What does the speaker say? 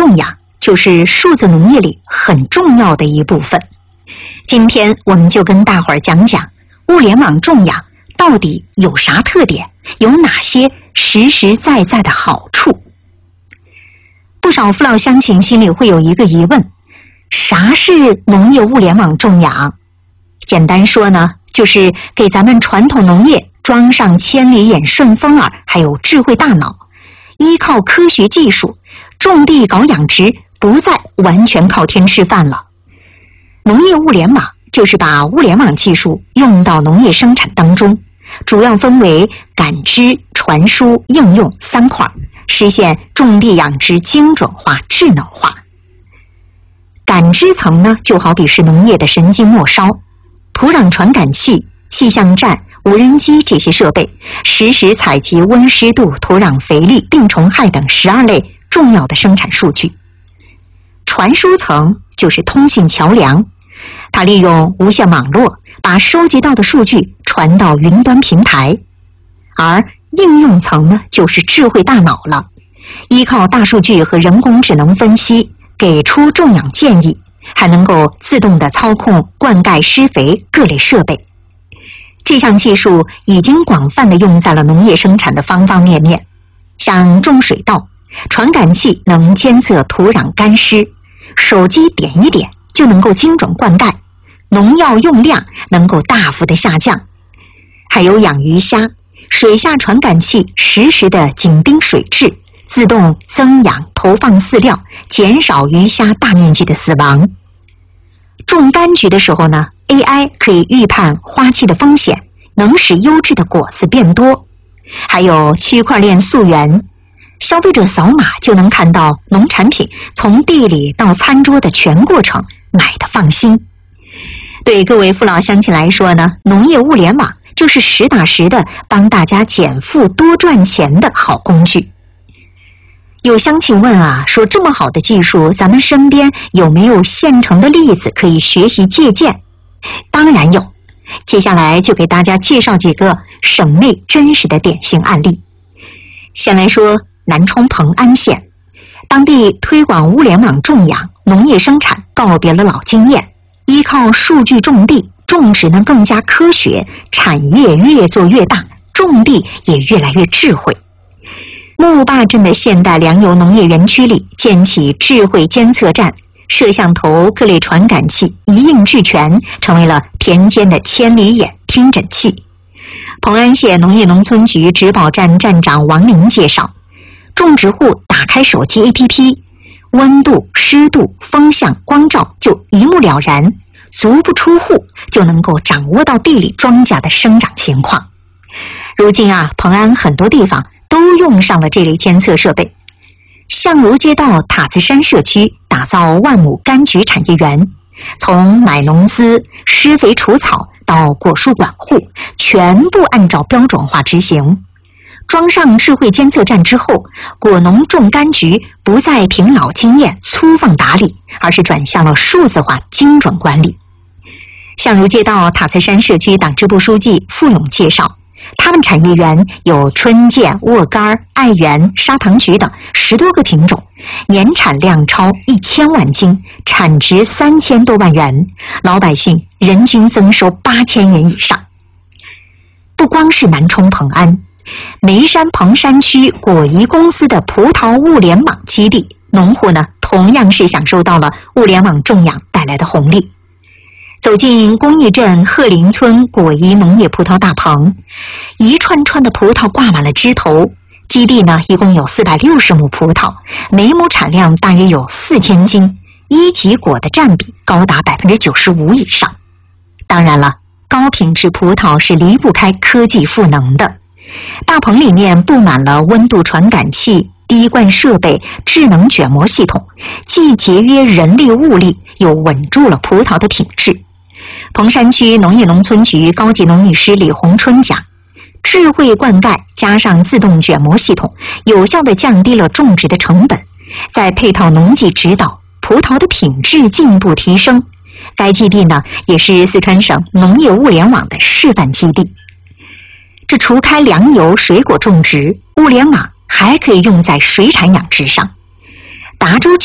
种养就是数字农业里很重要的一部分。今天我们就跟大伙儿讲讲物联网种养到底有啥特点，有哪些实实在在的好处。不少父老乡亲心里会有一个疑问，啥是农业物联网种养？简单说呢，就是给咱们传统农业装上千里眼、顺风耳，还有智慧大脑，依靠科学技术种地搞养殖，不再完全靠天吃饭了。农业物联网就是把物联网技术用到农业生产当中，主要分为感知、传输、应用3块，实现种地养殖精准化、智能化。感知层呢，就好比是农业的神经末梢，土壤传感器、气象站、无人机这些设备实时采集温湿度、土壤肥力、病虫害等12类重要的生产数据。传输层就是通信桥梁，它利用无线网络把收集到的数据传到云端平台。而应用层呢，就是智慧大脑了，依靠大数据和人工智能分析，给出种养建议，还能够自动的操控灌溉、施肥各类设备。这项技术已经广泛的用在了农业生产的方方面面，像种水稻，传感器能监测土壤干湿，手机点一点就能够精准灌溉，农药用量能够大幅的下降。还有养鱼虾，水下传感器实时的紧盯水质，自动增氧投放饲料，减少鱼虾大面积的死亡。种柑橘的时候呢， AI 可以预判花期的风险，能使优质的果子变多。还有区块链溯源，消费者扫码就能看到农产品从地里到餐桌的全过程，买的放心。对各位父老乡亲来说呢，农业物联网就是实打实的帮大家减负多赚钱的好工具。有乡亲问啊，说这么好的技术，咱们身边有没有现成的例子可以学习借鉴？当然有，接下来就给大家介绍几个省内真实的典型案例。先来说南充蓬安县，当地推广物联网种养，农业生产告别了老经验，依靠数据种地，种植呢更加科学，产业越做越大，种地也越来越智慧。木坝镇的现代粮油农业园区里建起智慧监测站，摄像头、各类传感器一应俱全，成为了田间的千里眼听诊器。蓬安县农业农村局植保站站长王玲介绍，种植户打开手机 APP， 温度、湿度、风向、光照就一目了然，足不出户就能够掌握到地里庄稼的生长情况。如今啊，蓬安很多地方都用上了这类监测设备。相如街道塔子山社区打造万亩柑橘产业园，从买农资、施肥除草到果树管护，全部按照标准化执行。装上智慧监测站之后，果农种柑橘不再凭老经验粗放打理，而是转向了数字化精准管理。相如街道塔子山社区党支部书记付勇介绍，他们产业园有春见、沃柑、爱媛、砂糖橘等10多个品种，年产量超1000万斤，产值3000多万元，老百姓人均增收8000元以上。不光是南充蓬安，眉山蓬山区果宜公司的葡萄物联网基地，农户呢同样是享受到了物联网种养带来的红利。走进公益镇鹤林村果宜农业葡萄大棚，一串串的葡萄挂满了枝头。基地呢一共有460亩葡萄，每亩产量大约有4000斤，一级果的占比高达95%以上。当然了，高品质葡萄是离不开科技赋能的。大棚里面布满了温度传感器、滴灌设备、智能卷膜系统，既节约人力物力，又稳住了葡萄的品质。蓬山区农业农村局高级农艺师李红春讲，智慧灌溉加上自动卷膜系统，有效地降低了种植的成本，再配套农技指导，葡萄的品质进一步提升。该基地呢，也是四川省农业物联网的示范基地。这除开粮油、水果种植，物联网还可以用在水产养殖上。达州